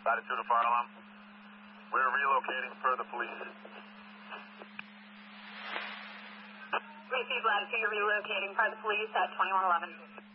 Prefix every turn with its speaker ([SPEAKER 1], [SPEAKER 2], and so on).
[SPEAKER 1] Latitude of fire alarm. We're relocating per the police.
[SPEAKER 2] Receive latitude, you're relocating per the police at 2111.